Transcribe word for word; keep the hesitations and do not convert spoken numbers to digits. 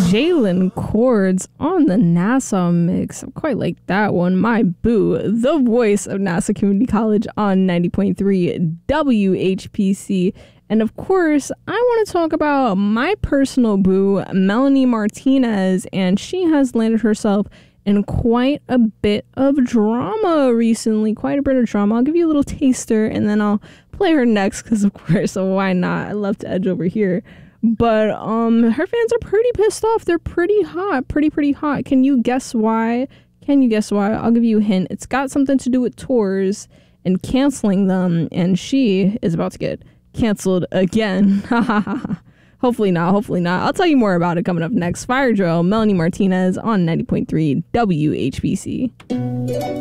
Jalen Cords on the NASA mix. I quite like that one. My boo, the voice of Nassau Community College on ninety point three W H P C. And of course, I want to talk about my personal boo, Melanie Martinez, and she has landed herself in quite a bit of drama recently. Quite a bit of drama. I'll give you a little taster, and then I'll play her next, because of course, so why not? I love to edge over here. But um, her fans are pretty pissed off. They're pretty hot. Pretty, pretty hot. Can you guess why? Can you guess why? I'll give you a hint. It's got something to do with tours and canceling them, and she is about to get canceled again. Hopefully not. Hopefully not. I'll tell you more about it coming up next. Fire Drill, Melanie Martinez on ninety point three W H B C.